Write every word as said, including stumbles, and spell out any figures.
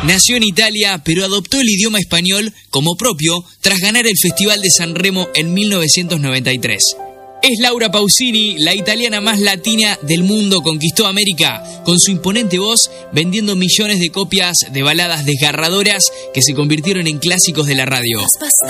Nació en Italia, pero adoptó el idioma español como propio tras ganar el Festival de San Remo en mil novecientos noventa y tres. Es Laura Pausini, la italiana más latina del mundo, conquistó América con su imponente voz, vendiendo millones de copias de baladas desgarradoras que se convirtieron en clásicos de la radio.